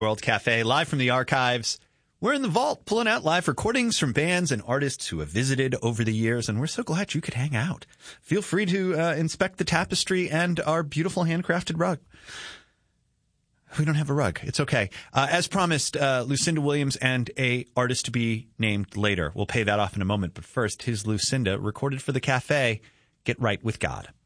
World Cafe, live from the archives. We're in the vault pulling out live recordings from bands and artists who have visited over the years, and we're so glad you could hang out. Feel free to inspect the tapestry and our beautiful handcrafted rug. We don't have a rug. It's okay. As promised, Lucinda Williams and a artist to be named later. We'll pay that off in a moment. But first, here's Lucinda, recorded for the cafe. Get Right with God.